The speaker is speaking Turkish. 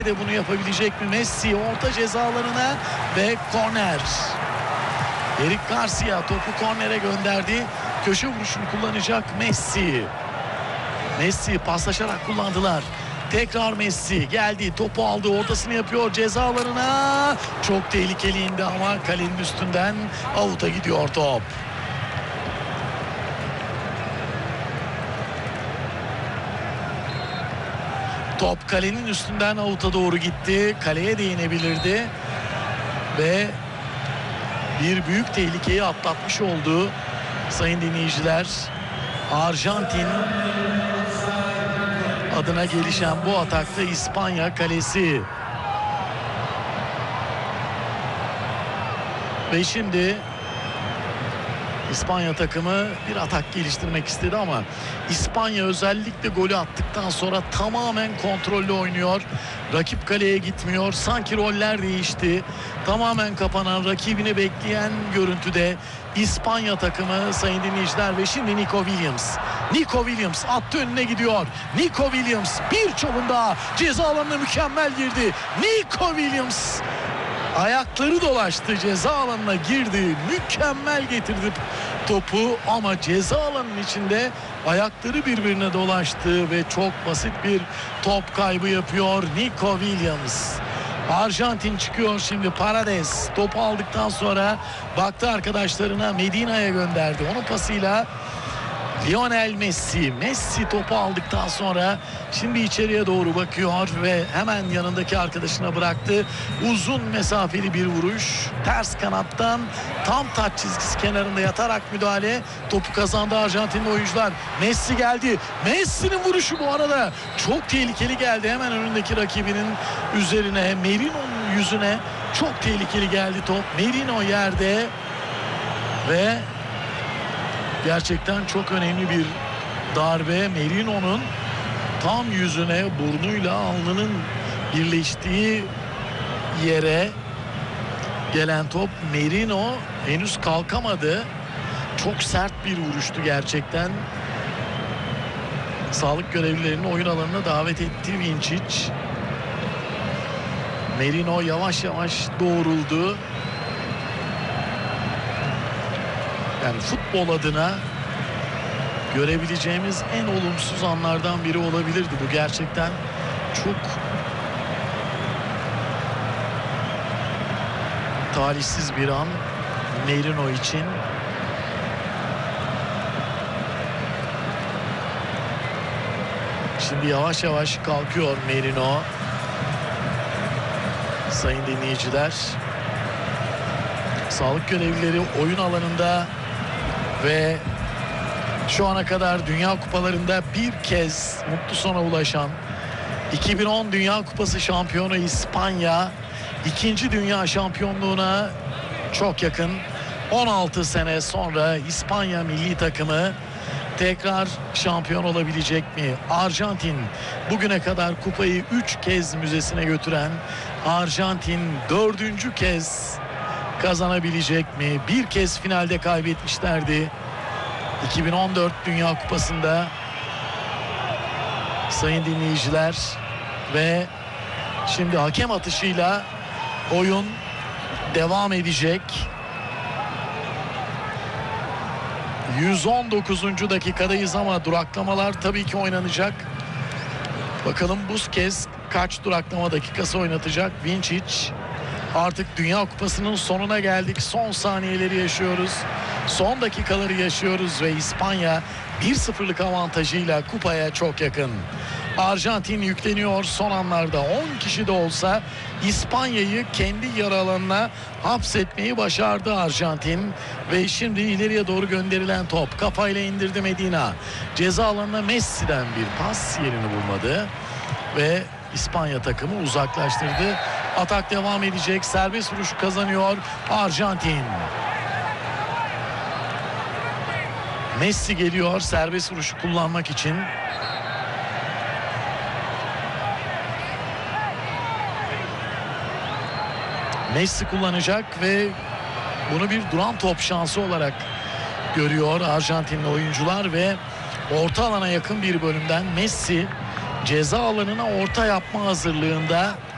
de bunu yapabilecek mi? Messi orta ceza alanına ve korner. Eric Garcia topu kornere gönderdi. Köşe vuruşunu kullanacak Messi. Messi paslaşarak kullandılar. Tekrar Messi geldi, topu aldı, ortasını yapıyor ceza alanına. Çok tehlikeli indi ama kalenin üstünden avuta gidiyor top. Top kalenin üstünden avuta doğru gitti. Kaleye değinebilirdi. Ve bir büyük tehlikeyi atlatmış oldu sayın dinleyiciler. Arjantin adına gelişen bu atakta İspanya kalesi. Ve şimdi İspanya takımı bir atak geliştirmek istedi ama İspanya özellikle golü attıktan sonra tamamen kontrollü oynuyor. Rakip kaleye gitmiyor. Sanki roller değişti. Tamamen kapanan, rakibini bekleyen görüntüde İspanya takımı sayın dinleyiciler. Ve şimdi Nico Williams. Nico Williams attı, önüne gidiyor. Nico Williams bir çalımda ceza alanına mükemmel girdi. Nico Williams ayakları dolaştı, ceza alanına girdi, mükemmel getirdi topu ama ceza alanının içinde ayakları birbirine dolaştı ve çok basit bir top kaybı yapıyor Nico Williams. Arjantin çıkıyor şimdi. Paredes topu aldıktan sonra baktı arkadaşlarına, Medina'ya gönderdi. Onun pasıyla Lionel Messi. Messi topu aldıktan sonra şimdi içeriye doğru bakıyor ve hemen yanındaki arkadaşına bıraktı. Uzun mesafeli bir vuruş. Ters kanattan tam taç çizgisi kenarında yatarak müdahale. Topu kazandı Arjantinli oyuncular. Messi geldi. Messi'nin vuruşu bu arada çok tehlikeli geldi. Hemen önündeki rakibinin üzerine, Merino'nun yüzüne çok tehlikeli geldi top. Merino yerde ve gerçekten çok önemli bir darbe. Merino'nun tam yüzüne, burnuyla alnının birleştiği yere gelen top. Merino henüz kalkamadı. Çok sert bir vuruştu gerçekten. Sağlık görevlilerini oyun alanına davet etti Vinčić. Merino yavaş yavaş doğruldu. Yani futbol adına görebileceğimiz en olumsuz anlardan biri olabilirdi bu. Gerçekten çok talihsiz bir an Merino için. Şimdi yavaş yavaş kalkıyor Merino. Sayın dinleyiciler, sağlık görevlileri oyun alanında ve şu ana kadar Dünya Kupalarında bir kez mutlu sona ulaşan 2010 Dünya Kupası şampiyonu İspanya, ikinci dünya şampiyonluğuna çok yakın. 16 sene sonra İspanya milli takımı tekrar şampiyon olabilecek mi? Arjantin bugüne kadar kupayı 3 kez müzesine götüren Arjantin 4. kez kazanabilecek mi? Bir kez finalde kaybetmişlerdi 2014 Dünya Kupası'nda sayın dinleyiciler. Ve şimdi hakem atışıyla oyun devam edecek. 119. dakikadayız ama duraklamalar tabii ki oynanacak. Bakalım bu kez kaç duraklama dakikası oynatacak Vinčić. Artık Dünya Kupası'nın sonuna geldik. Son saniyeleri yaşıyoruz. Son dakikaları yaşıyoruz ve İspanya 1-0'lık avantajıyla kupaya çok yakın. Arjantin yükleniyor son anlarda. 10 kişi de olsa İspanya'yı kendi yarı alanına hapsetmeyi başardı Arjantin. Ve şimdi ileriye doğru gönderilen top. Kafayla indirdi Medina. Ceza alanına Messi'den bir pas yerini bulmadı. Ve İspanya takımı uzaklaştırdı. Atak devam edecek. Serbest vuruşu kazanıyor Arjantin. Messi geliyor serbest vuruşu kullanmak için. Messi kullanacak ve bunu bir duran top şansı olarak görüyor Arjantinli oyuncular ve orta alana yakın bir bölümden Messi ceza alanına orta yapma hazırlığında.